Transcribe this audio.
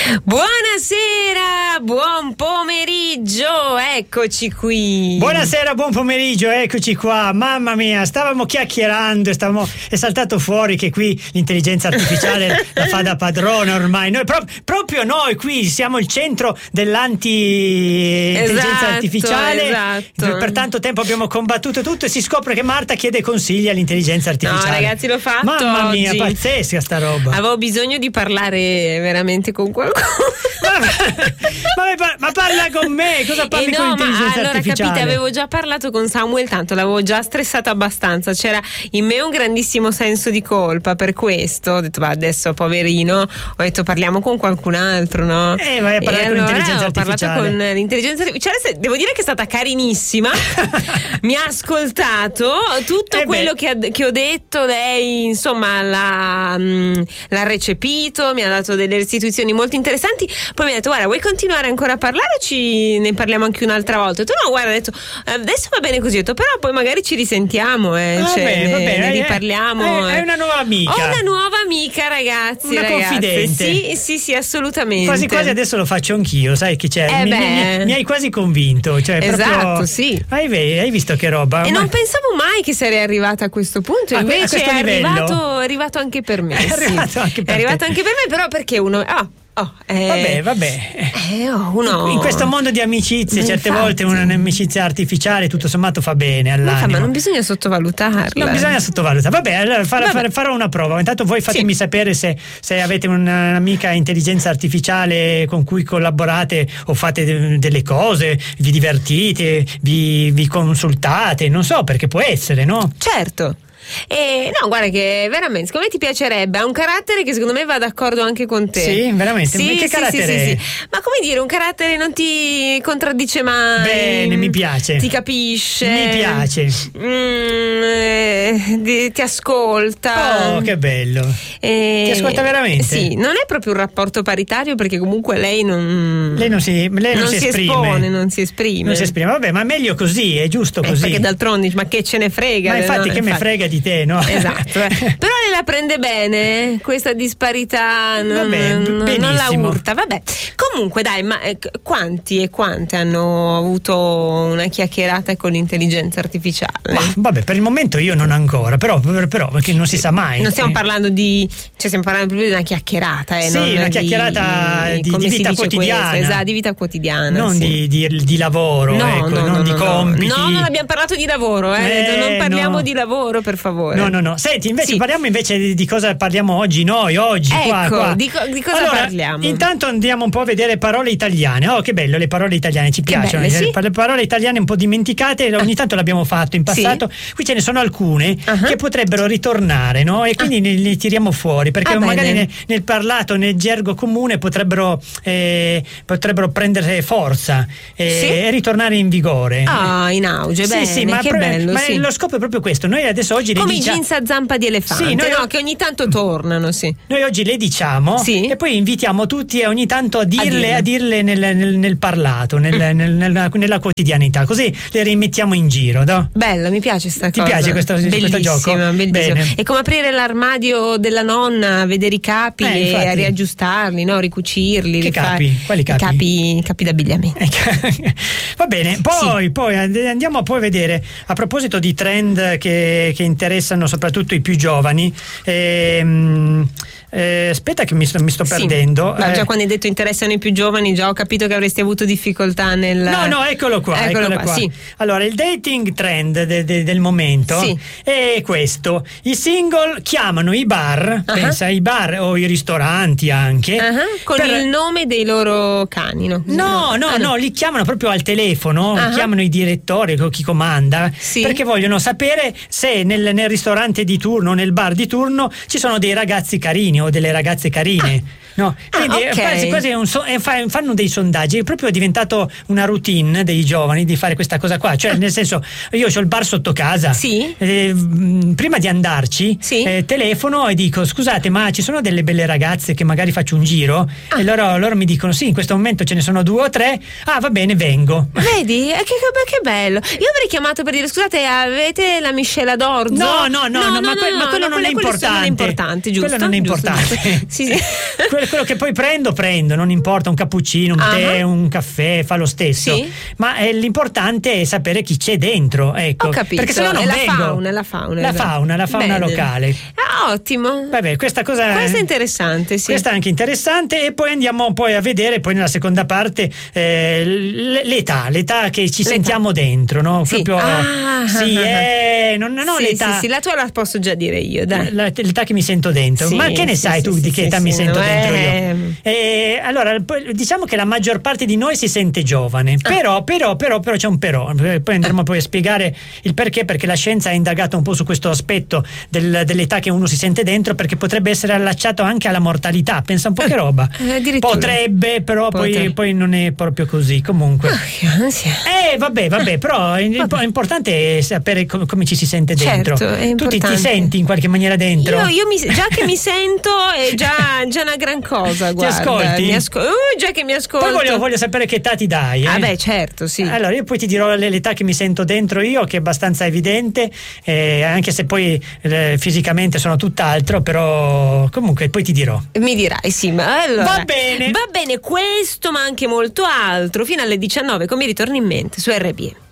Buonasera, buon pomeriggio, eccoci qui. Buonasera, buon pomeriggio, eccoci qua. Mamma mia, stavamo chiacchierando, è saltato fuori che qui l'intelligenza artificiale la fa da padrona ormai. Noi, proprio noi qui siamo il centro dell'anti-intelligenza artificiale. Esatto. Per tanto tempo abbiamo combattuto tutto e si scopre che Marta chiede consigli all'intelligenza artificiale. No, ragazzi, l'ho fatto. Mamma mia, oggi. Pazzesca sta roba. Avevo bisogno di parlare veramente con qualcuno. Ma parla con me, cosa parli con l'intelligenza artificiale? Capite, avevo già parlato con Samuel, tanto l'avevo già stressato abbastanza, c'era in me un grandissimo senso di colpa per questo. Ho detto, adesso poverino, ho detto parliamo con qualcun altro, no? Vai a parlare con l'intelligenza artificiale. Ho parlato con l'intelligenza artificiale, devo dire che è stata carinissima. Mi ha ascoltato tutto quello che ho detto, lei insomma l'ha recepito, mi ha dato delle restituzioni molto interessanti. Poi mi ha detto, guarda, vuoi continuare ancora a parlare o ne parliamo anche un'altra volta? Ho detto, no, guarda, ho detto, adesso va bene così, ho detto, però poi magari ci risentiamo, va bene, ne riparliamo. È una nuova amica. Ho una nuova amica, ragazzi. Una confidente. Sì, assolutamente. Quasi adesso lo faccio anch'io, sai che c'è? Mi hai quasi convinto. Cioè, esatto, proprio, sì. Hai visto che roba? E non pensavo mai che sarei arrivata a questo punto, invece è arrivato anche per me. È arrivato anche per me, però perché uno... Vabbè. Uno... In questo mondo di amicizie, certe volte un'amicizia artificiale tutto sommato fa bene all'anima. Ma non bisogna sottovalutarla. Non bisogna sottovalutarla. Vabbè, allora farò una prova. Intanto voi fatemi sapere se avete un'amica intelligenza artificiale con cui collaborate o fate delle cose, vi divertite, vi consultate, non so, perché può essere, no? Certo. No, guarda che veramente, secondo me ti piacerebbe, ha un carattere che secondo me va d'accordo anche con te. Sì, veramente. Sì, che carattere è? Sì. Ma come dire, un carattere non ti contraddice mai. Bene, mi piace. Ti capisce. Mi piace. Ti ascolta. Oh, che bello. Ti ascolta veramente? Sì, non è proprio un rapporto paritario perché comunque lei non si espone, non si esprime. Vabbè, ma meglio così, è giusto così. Perché d'altronde, ma che ce ne frega? Ma infatti, me frega di te, no? Esatto. Però lei la prende bene, questa disparità non la urta. Vabbè, comunque dai, ma quanti e quante hanno avuto una chiacchierata con l'intelligenza artificiale? Vabbè, per il momento io non ancora, però perché non si sa mai. Non stiamo parlando stiamo parlando proprio di una chiacchierata, sì, una chiacchierata di vita quotidiana. Esatto, di vita quotidiana. Non di lavoro, non di compiti. No, non abbiamo parlato di lavoro, non parliamo di lavoro, per favore. No. Senti, invece parliamo di cosa parliamo oggi noi, oggi. Ecco, qua. Di cosa parliamo? Intanto andiamo un po' a vedere parole italiane. Oh, che bello, le parole italiane, ci piacciono. Belle, sì. Le parole italiane un po' dimenticate, ogni tanto l'abbiamo fatto in passato. Qui ce ne sono alcune che potrebbero ritornare, no? E quindi le tiriamo fuori, perché magari nel parlato, nel gergo comune potrebbero prendere forza e ritornare in vigore. In auge, bene, ma che bello. Ma lo scopo è proprio questo. Noi adesso oggi come i jeans a zampa di elefante, che ogni tanto tornano, sì. Noi oggi le diciamo e poi invitiamo tutti ogni tanto a dirle nel parlato, nella quotidianità, così le rimettiamo in giro, no? Bello, mi piace sta cosa. Ti piace questo gioco? Bellissimo. Bene. È come aprire l'armadio della nonna, vedere i capi e riaggiustarli, no? Ricucirli. Che capi? Quali capi? I capi d'abbigliamento. Va bene, poi andiamo a vedere, a proposito di trend che interessano soprattutto i più giovani. Aspetta che mi sto perdendo. Già quando hai detto interessano i più giovani, già ho capito che avresti avuto difficoltà nel... No, eccolo qua. Sì. Allora, il dating trend del momento è questo: i single chiamano i bar, pensa, i bar o i ristoranti anche, con il nome dei loro cani, no? No, li chiamano proprio al telefono, chiamano i direttori o chi comanda, perché vogliono sapere se nel ristorante di turno, nel bar di turno ci sono dei ragazzi carini o delle ragazze carine. No, quindi quasi fanno dei sondaggi. È proprio diventato una routine dei giovani di fare questa cosa qua. Cioè, nel senso, io ho il bar sotto casa. Prima di andarci, telefono e dico: scusate, ma ci sono delle belle ragazze che magari faccio un giro? E loro mi dicono: sì, in questo momento ce ne sono 2 o 3. Va bene, vengo. Vedi? Che bello. Io avrei chiamato per dire: scusate, avete la miscela d'orzo? No, ma quello non è importante. Giusto? Quello non è importante. importante. Sì. Quello che poi prendo, non importa, un cappuccino, un tè, un caffè, fa lo stesso. Sì. Ma l'importante è sapere chi c'è dentro, ecco. Ho capito. Perché sennò non vengo. La fauna locale. Ottimo. Vabbè, questa è interessante, sì. Questa è anche interessante, e poi andiamo poi a vedere poi nella seconda parte l'età che ci sentiamo dentro, no? Sì. Proprio non ho l'età. Sì, la tua la posso già dire io, dai. L'età che mi sento dentro. Sì, ma che ne sai tu di che età mi sento dentro io? Allora, diciamo che la maggior parte di noi si sente giovane, però c'è un però. Poi andremo poi a spiegare il perché la scienza ha indagato un po' su questo aspetto dell'età che uno si sente dentro, perché potrebbe essere allacciato anche alla mortalità. Pensa un po' che roba. Potrebbe, però poi non è proprio così. Comunque vabbè, però è importante sapere come ci si sente dentro. Certo, tu ti senti in qualche maniera dentro? Io già che mi sento è già una gran cosa, guarda. Ti ascolti? Già che mi ascolto. Poi voglio sapere che età ti dai. Beh, certo, sì. Allora io poi ti dirò l'età che mi sento dentro io, che è abbastanza evidente, anche se poi fisicamente sono tutt'altro, però comunque poi ti dirò. Mi dirai, sì, ma allora va bene, questo ma anche molto altro fino alle 19, come ritorni in mente su RPM.